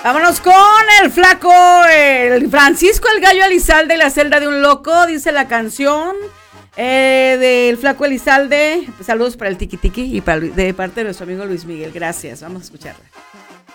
Vámonos con el flaco, el Francisco el Gallo Elizalde, la celda de un loco, dice la canción del flaco Elizalde. Saludos para el Tiki Tiki y de parte de nuestro amigo Luis Miguel. Gracias, vamos a escucharla.